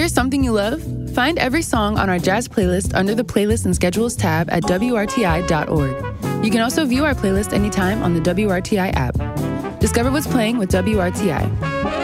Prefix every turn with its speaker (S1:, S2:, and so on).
S1: Hear something you love? Find every song on our jazz playlist under the Playlists and Schedules tab at WRTI.org. You can also view our playlist anytime on the WRTI app. Discover what's playing with WRTI.